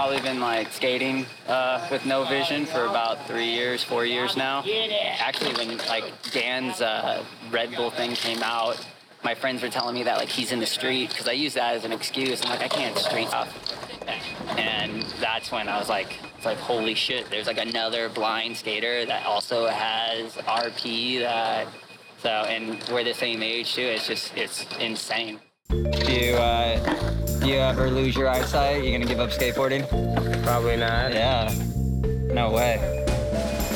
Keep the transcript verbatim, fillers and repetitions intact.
probably been like skating uh, with no vision for about three years, four years now. Actually, when like Dan's uh, Red Bull thing came out, my friends were telling me that like he's in the street because I use that as an excuse. I'm like, I can't street stuff. And that's when I was like, it's like, holy shit, there's like another blind skater that also has R P that, so, and we're the same age too. It's just, it's insane. Do you, uh, do you ever lose your eyesight? You gonna give up skateboarding? Probably not. Yeah. No way.